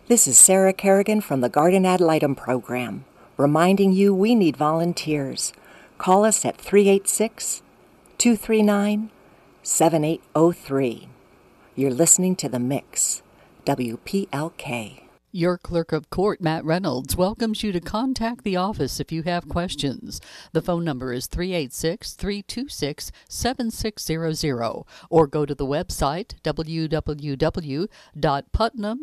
This is Sarah Kerrigan from the Garden Ad Litem program, reminding you we need volunteers. Call us at 386-239-7803. You're listening to The Mix, WPLK. Your Clerk of Court, Matt Reynolds, welcomes you to contact the office if you have questions. The phone number is 386-326-7600, or go to the website www.putnam